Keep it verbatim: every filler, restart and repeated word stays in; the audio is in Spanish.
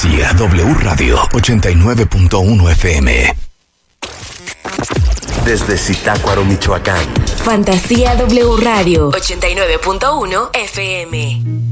Fantasía W Radio ochenta y nueve punto uno F M. Desde Zitácuaro, Michoacán. Fantasía W Radio ochenta y nueve punto uno F M.